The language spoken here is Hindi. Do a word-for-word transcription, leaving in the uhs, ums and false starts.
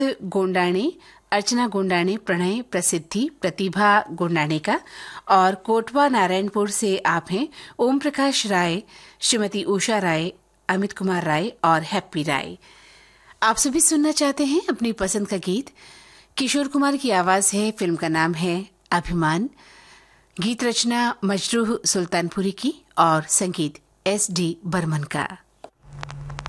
गोंडाणे, अर्चना गोंडाणे, प्रणय, प्रसिद्धि, प्रतिभा गोंडाणे का। और कोटवा नारायणपुर से आप हैं ओम प्रकाश राय, श्रीमती उषा राय, अमित कुमार राय और हैप्पी राय। आप सभी सुनना चाहते हैं अपनी पसंद का गीत। किशोर कुमार की आवाज है, फिल्म का नाम है अभिमान। गीत रचना मजरूह सुल्तानपुरी की और संगीत एस डी बर्मन का।